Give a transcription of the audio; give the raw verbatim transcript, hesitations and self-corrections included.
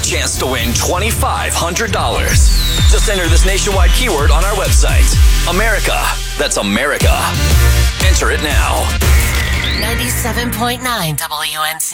chance to win twenty-five hundred dollars. Just enter this nationwide keyword on our website. America. That's America. Enter it now. ninety-seven point nine W N C.